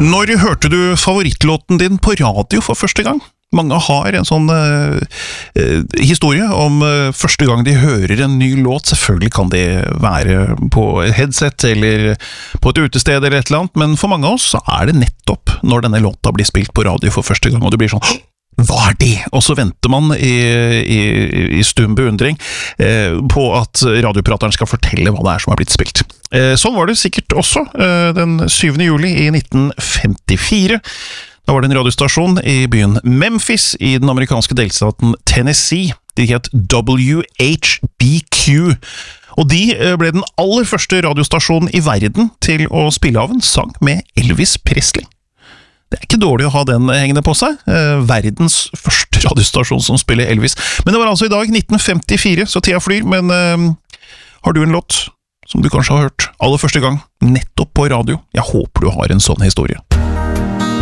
Når hørte du favorittlåten din på radio for første gang? Mange har en sånn historie om første gang de hører en ny låt. Selvfølgelig kan det være på et headset eller på et utested eller et eller annet, men for mange av oss så er det nettopp når denne låta blir spilt på radio for første gang, og du blir sånn, hva er det? Og så venter man i stum beundring på at radioprateren skal fortelle hva det er som har blitt spilt. Sånn var det sikkert også den 7. juli i 1954. Da var det en radiostasjon i byen Memphis i den amerikanske delstaten Tennessee. De het WHBQ, og de ble den aller første radiostasjonen i verden til å spille av en sang med Elvis Presley. Det er ikke dårlig å ha den hengende på seg. Verdens første radiostasjon som spiller Elvis. Men det var altså i dag, 1954, så tida flyr, men har du en låt som du kanskje har hørt aller første gang, nettopp på radio? Jeg håper du har en sånn historie.